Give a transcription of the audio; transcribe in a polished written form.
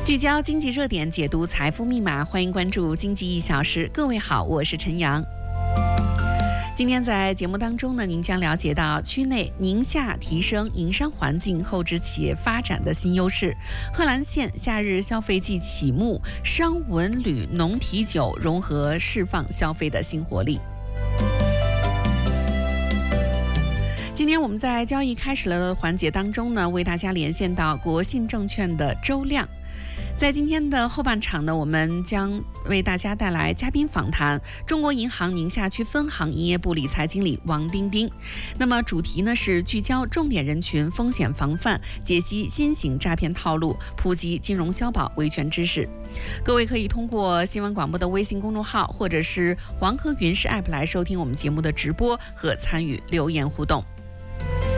聚焦经济热点，解读财富密码，欢迎关注经济1小时。各位好，我是陈阳。今天在节目当中呢，您将了解到区内宁夏提升营商环境、后置企业发展的新优势。贺兰县夏日消费季启幕，商文旅农提酒融合释放消费的新活力。今天我们在交易开始了的环节当中呢，为大家连线到国信证券的周亮。在今天的后半场呢，我们将为大家带来嘉宾访谈，中国银行宁夏区分行营业部理财经理王丁丁。那么主题呢是聚焦重点人群风险防范，解析新型诈骗套路，普及金融消保维权知识。各位可以通过新闻广播的微信公众号或者是黄河云视 App 来收听我们节目的直播和参与留言互动。